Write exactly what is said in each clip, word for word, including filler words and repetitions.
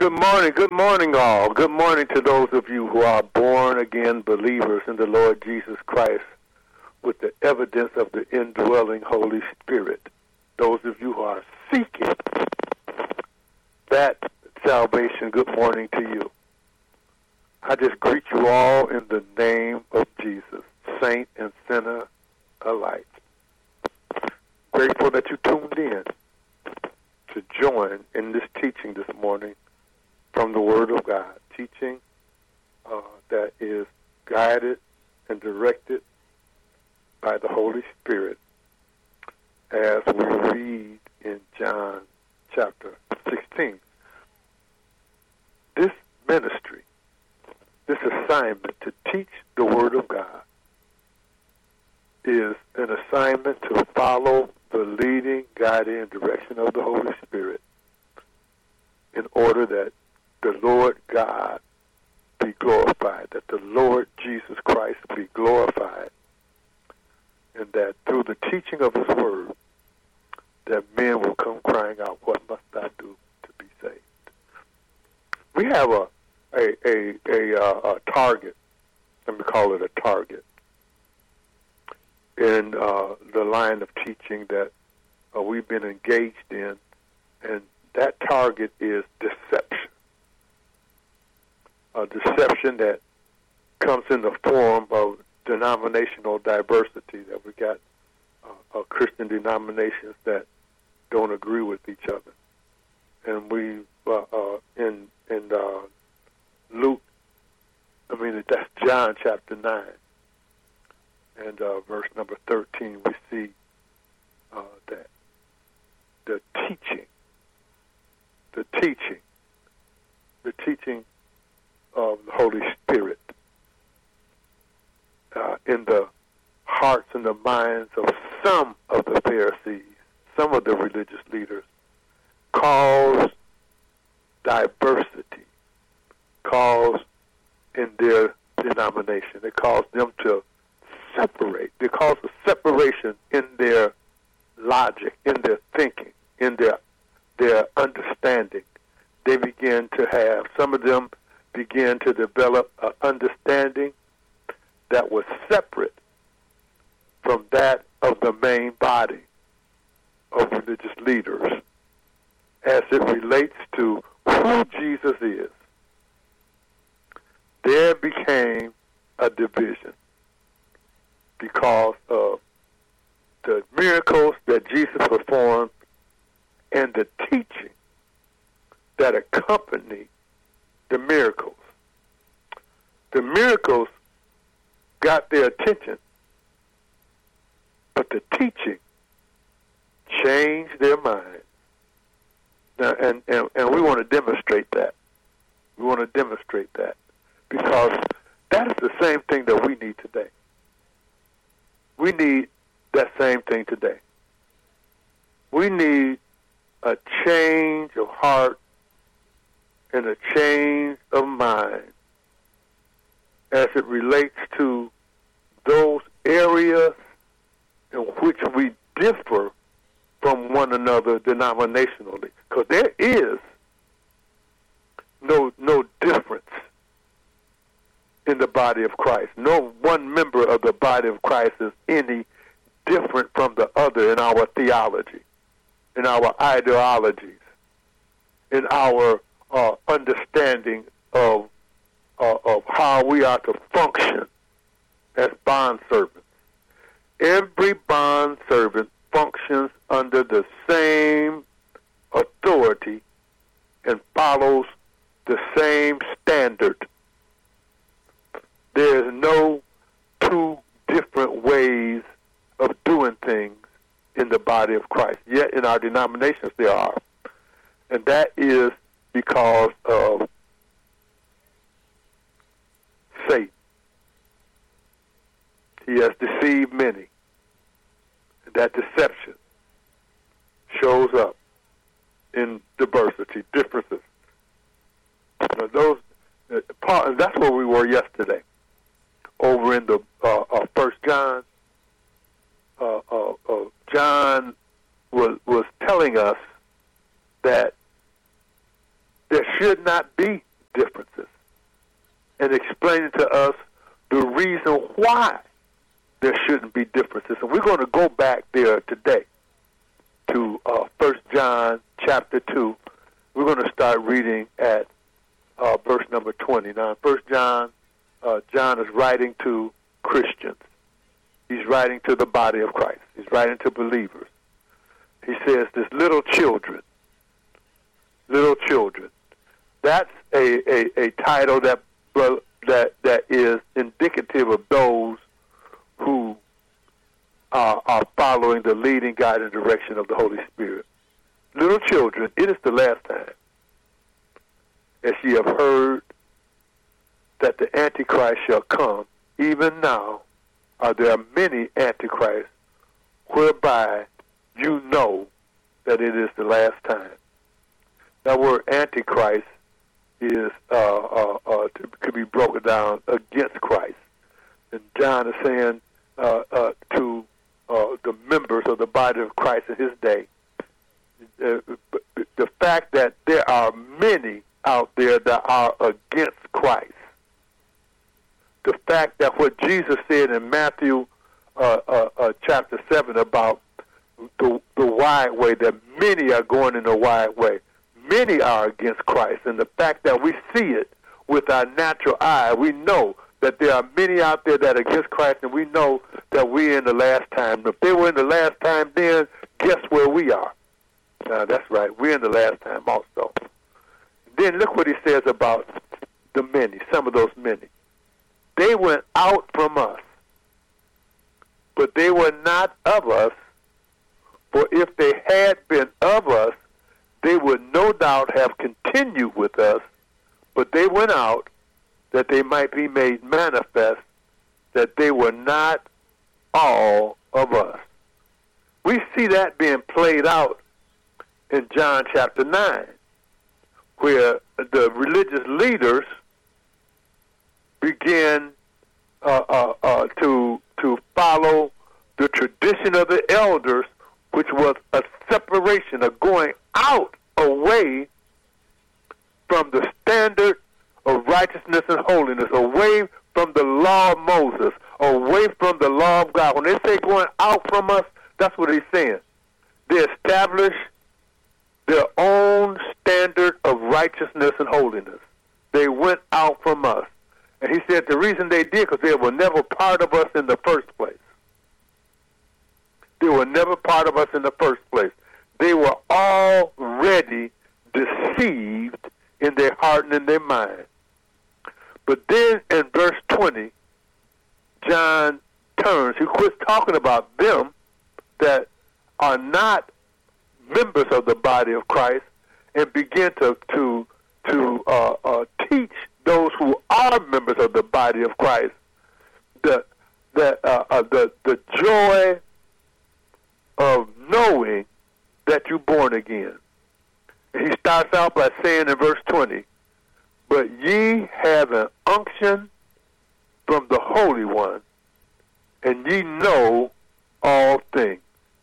Good morning, good morning all. Good morning to those of you who are born again believers in the Lord Jesus Christ with the evidence of the indwelling Holy Spirit. Those of you who are seeking that salvation, good morning to you. I just greet you all in the name of Jesus, saint and sinner alike. Grateful that you tuned in to join in this teaching this morning from the Word of God, teaching uh, that is guided and directed by the Holy Spirit as we read in John chapter sixteen. This ministry, this assignment to teach the Word of God is an assignment to follow the leading, guiding, and direction of the Holy Spirit in order that the Lord God be glorified, that the Lord Jesus Christ be glorified, and that through the teaching of His Word, that men will come crying out, what must I do to be saved? We have a a a, a, uh, a target, let me call it a target, in uh, the line of teaching that uh, we've been engaged in, and that target is deception. A deception that comes in the form of denominational diversity, that we got uh, uh, Christian denominations that don't agree with each other. And we, uh, uh, in in uh, Luke, I mean, that's John chapter nine, and uh, verse number thirteen, we see uh, that the teaching, the teaching, the teaching of the Holy Spirit uh, in the hearts and the minds of some of the Pharisees, some of the religious leaders, caused diversity, caused in their denomination. It caused them to separate. It caused a separation in their logic, in their thinking, in their their understanding. They began to have, some of them began to develop an understanding that was separate from that of the main body of religious leaders as it relates to who Jesus is. There became a division because of the miracles that Jesus performed and the teaching that accompanied the miracles. The miracles got their attention, but the teaching changed their minds. Now, and, and, and we want to demonstrate that. We want to demonstrate that because that is the same thing that we need today. We need that same thing today. We need a change of heart and a change of mind as it relates to those areas in which we differ from one another denominationally. Because there is no no difference in the body of Christ. No one member of the body of Christ is any different from the other in our theology, in our ideologies, in our uh, understanding of uh, of how we are to function as bond servants. Every bond servant functions under the same authority and follows the same standard. There is no two different ways of doing things in the body of Christ. Yet in our denominations there are. And that is because of Satan. He has deceived many. And that deception shows up in diversity, differences. Now those, uh, that's where we were yesterday. Over in the uh, uh, First John, uh, uh, uh, John was was telling us that there should not be differences, and explaining to us the reason why there shouldn't be differences. And we're going to go back there today to uh, First John chapter two. We're going to start reading at uh, verse number twenty. Now, in First John, uh, John is writing to Christians. He's writing to the body of Christ. He's writing to believers. He says, "This little children, little children." That's a, a, a title that that that is indicative of those who are, are following the leading, guiding direction of the Holy Spirit. Little children, it is the last time, as ye have heard that the Antichrist shall come. Even now are there many Antichrists, whereby you know that it is the last time. That word Antichrist is uh, uh, uh, to, could be broken down against Christ. And John is saying uh, uh, to uh, the members of the body of Christ in his day, uh, the fact that there are many out there that are against Christ. The fact that what Jesus said in Matthew uh, uh, uh, chapter seven about the, the wide way, that many are going in the wide way. Many are against Christ, and the fact that we see it with our natural eye, we know that there are many out there that are against Christ, and we know that we're in the last time. If they were in the last time then, guess where we are? Uh, that's right, we're in the last time also. Then look what he says about the many, some of those many. They went out from us, but they were not of us, for if they had been of us, they would no doubt have continued with us, but they went out that they might be made manifest that they were not all of us. We see that being played out in John chapter nine, where the religious leaders begin uh, uh, uh, to to follow the tradition of the elders, which was a separation, of going out away from the standard of righteousness and holiness, away from the law of Moses, away from the law of God. When they say going out from us, that's what he's saying. They established their own standard of righteousness and holiness. They went out from us. And he said the reason they did, because they were never part of us in the first place. They were never part of us in the first place. They were already deceived in their heart and in their mind. But then in verse twenty, John turns. He quits talking about them that are not members of the body of Christ, and begin to to to uh, uh, teach those who are members of the body of Christ the the uh, uh, the the joy of knowing that you're born again. And he starts out by saying in verse twenty, "But ye have an unction from the Holy One, and ye know all things.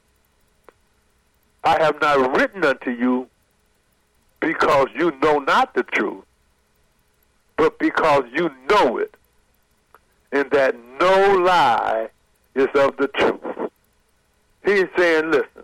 I have not written unto you because you know not the truth, but because you know it, and that no lie is of the truth." He's saying, listen,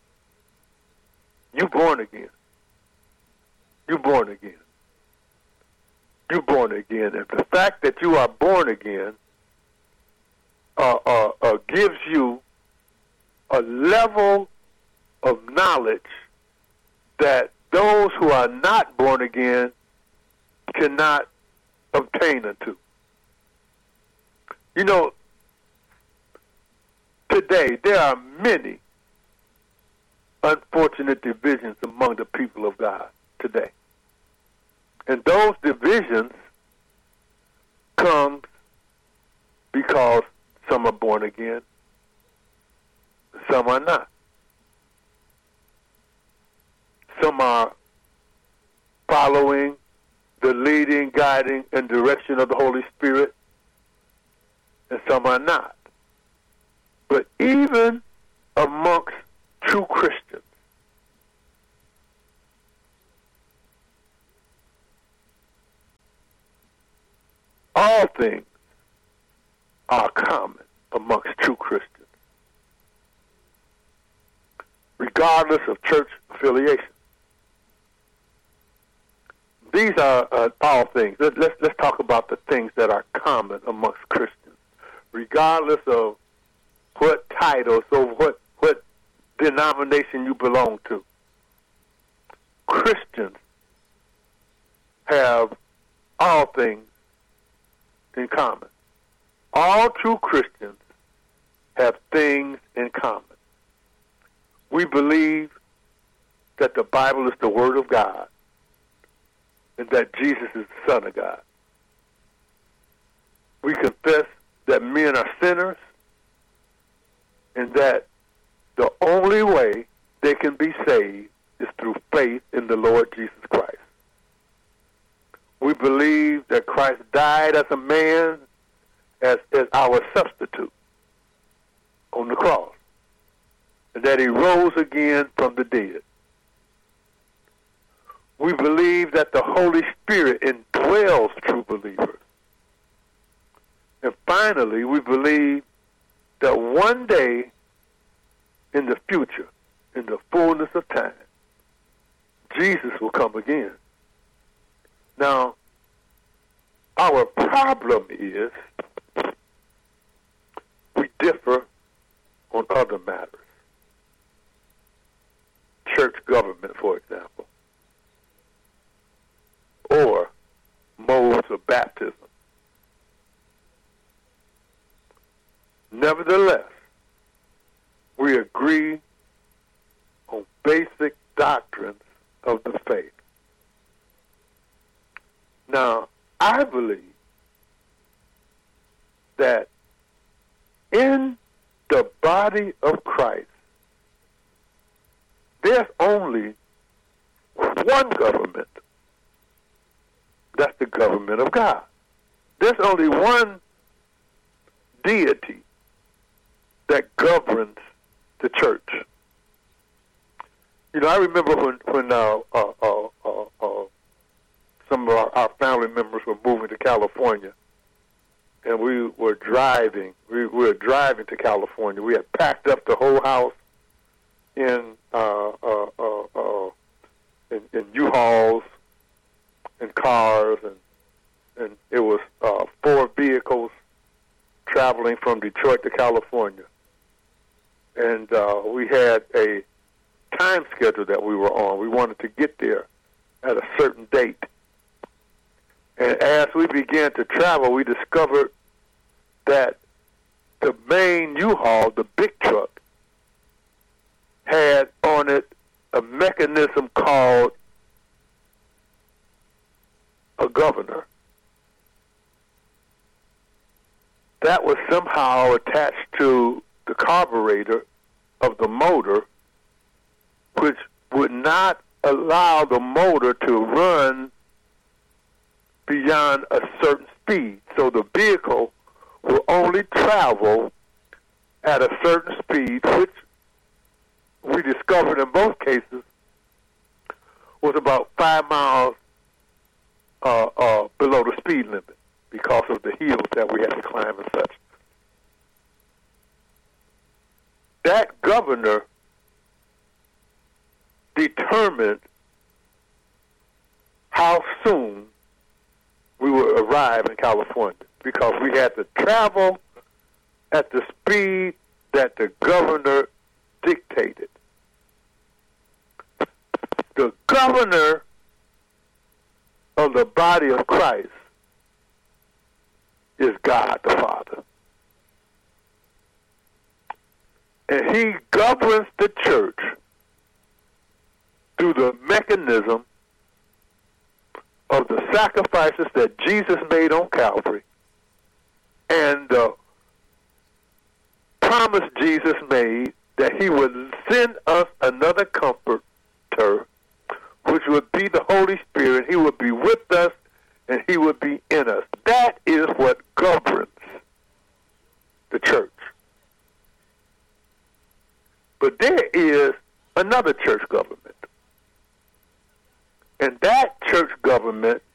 you born again. You born again. You born again. And the fact that you are born again uh, uh, uh, gives you a level of knowledge that those who are not born again cannot obtain unto. You know, today there are many unfortunate divisions among the people of God today. And those divisions come because some are born again, some are not. Some are following the leading, guiding, and direction of the Holy Spirit, and some are not. But even amongst true Christians, all things are common amongst true Christians, regardless of church affiliation. These are uh, all things. Let, let's let's talk about the things that are common amongst Christians, regardless of what titles or what what denomination you belong to. Christians have all things in common. All true Christians have things in common. We believe that the Bible is the Word of God and that Jesus is the Son of God. We confess that men are sinners and that the only way they can be saved is through faith in the Lord Jesus Christ. We believe that Christ died as a man, as, as our substitute on the cross, and that he rose again from the dead. We believe that the Holy Spirit indwells true believers. And finally, we believe that one day in the future, in the fullness of time, Jesus will come again. Now, our problem is we differ on other matters. Church government, for example, or modes of baptism. Nevertheless, we agree on basic doctrines of the faith. Now, I believe that in the body of Christ, there's only one government. That's the government of God. There's only one deity that governs the church. You know, I remember when when uh, uh, uh, uh, uh, some of our, our family members were moving to California, and we were driving. We, we were driving to California. We had packed up the whole house in uh, uh, uh, uh, in, in U-Hauls and cars, and and it was uh, four vehicles traveling from Detroit to California, and uh, we had a time schedule that we were on. We wanted to get there at a certain date. And as we began to travel, we discovered that the main U-Haul, the big truck, had on it a mechanism called a governor. That was somehow attached to the carburetor of the motor, which would not allow the motor to run beyond a certain speed. So the vehicle will only travel at a certain speed, which we discovered in both cases was about five miles uh, uh, below the speed limit because of the hills that we had to climb and such. That governor determined how soon we would arrive in California because we had to travel at the speed that the governor dictated. The governor of the body of Christ is God the Father. And he governs the church through the mechanism of the sacrifices that Jesus made on Calvary and the promise Jesus made that he would send us another comforter, which would be the Holy Spirit. He would be with us and he would be in us. That is what governs the church. But there is another church government. And that church government